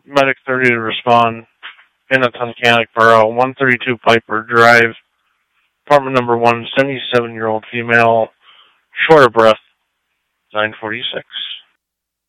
Medic 30 to respond in a Tunkhannock Borough, 132 Piper Drive, apartment number 1, 77-year-old female, short of breath, 946.